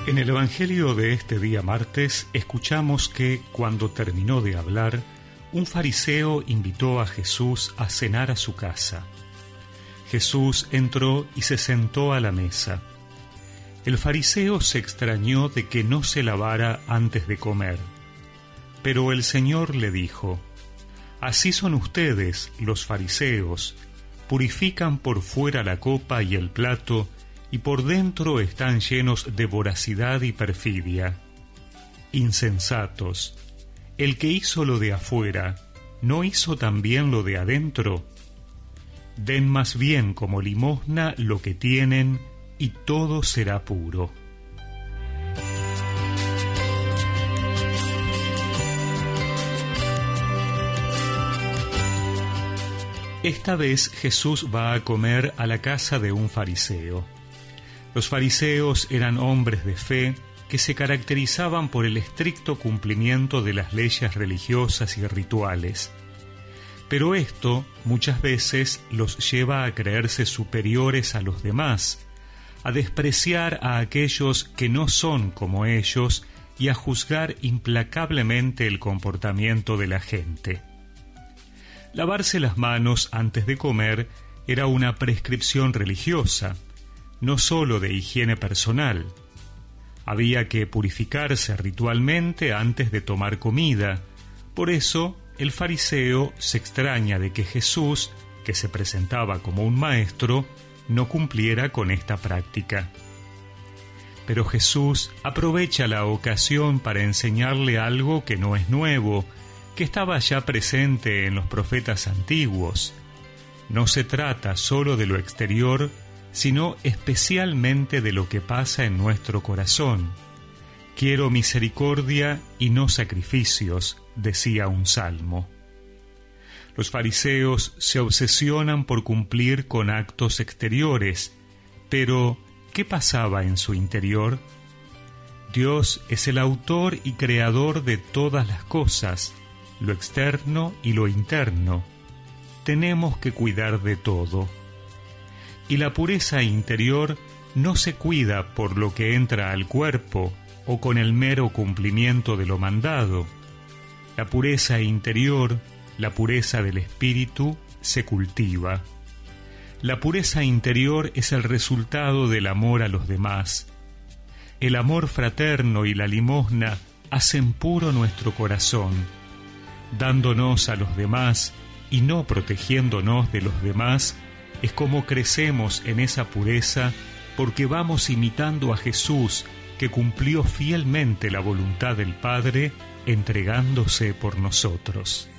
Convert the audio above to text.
En el Evangelio de este día martes escuchamos que, cuando terminó de hablar, un fariseo invitó a Jesús a cenar a su casa. Jesús entró y se sentó a la mesa. El fariseo se extrañó de que no se lavara antes de comer. Pero el Señor le dijo: «Así son ustedes, los fariseos, purifican por fuera la copa y el plato, y por dentro están llenos de voracidad y perfidia. Insensatos, el que hizo lo de afuera, ¿no hizo también lo de adentro? Den más bien como limosna lo que tienen, y todo será puro». Esta vez Jesús va a comer a la casa de un fariseo. Los fariseos eran hombres de fe que se caracterizaban por el estricto cumplimiento de las leyes religiosas y rituales. Pero esto muchas veces los lleva a creerse superiores a los demás, a despreciar a aquellos que no son como ellos y a juzgar implacablemente el comportamiento de la gente. Lavarse las manos antes de comer era una prescripción religiosa, no sólo de higiene personal. Había que purificarse ritualmente antes de tomar comida. Por eso, el fariseo se extraña de que Jesús, que se presentaba como un maestro, no cumpliera con esta práctica. Pero Jesús aprovecha la ocasión para enseñarle algo que no es nuevo, que estaba ya presente en los profetas antiguos. No se trata solo de lo exterior, sino especialmente de lo que pasa en nuestro corazón. «Quiero misericordia y no sacrificios», decía un salmo. Los fariseos se obsesionan por cumplir con actos exteriores, pero ¿qué pasaba en su interior? Dios es el autor y creador de todas las cosas, lo externo y lo interno. Tenemos que cuidar de todo. Y la pureza interior no se cuida por lo que entra al cuerpo o con el mero cumplimiento de lo mandado. La pureza interior, la pureza del espíritu, se cultiva. La pureza interior es el resultado del amor a los demás. El amor fraterno y la limosna hacen puro nuestro corazón. Dándonos a los demás y no protegiéndonos de los demás, es como crecemos en esa pureza, porque vamos imitando a Jesús, que cumplió fielmente la voluntad del Padre, entregándose por nosotros.